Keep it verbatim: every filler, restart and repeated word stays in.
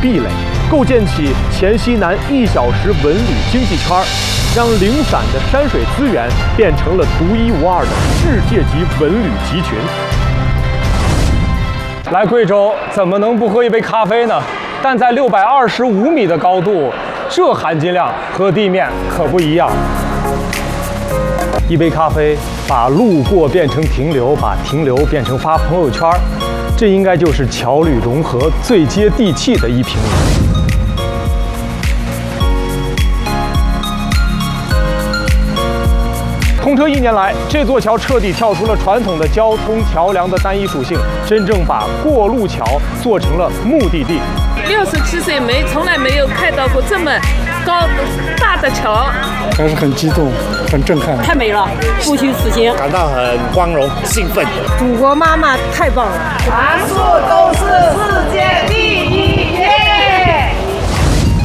壁垒，构建起黔西南一小时文旅经济圈，让零散的山水资源变成了独一无二的世界级文旅集群。 来贵州怎么能不喝一杯咖啡呢？但在六百二十五米的高度，这含金量和地面可不一样。一杯咖啡把路过变成停留，把停留变成发朋友圈，这应该就是侨旅融合最接地气的一瓶饮。通车一年来，这座桥彻底跳出了传统的交通桥梁的单一属性，真正把过路桥做成了目的地。 六十七岁没从来没有看到过这么高大的桥， 还是很激动，很震撼。 太美了，不虚此行， 感到很光荣、兴奋。 祖国妈妈太棒了， 全部都是世界第一。